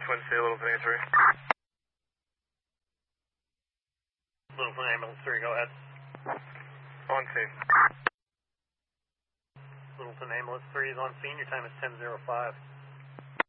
Twin City, Littleton 83. Littleton Ambulance 3, go ahead. On scene. Littleton Ambulance 3 is on scene. Your time is 10:05.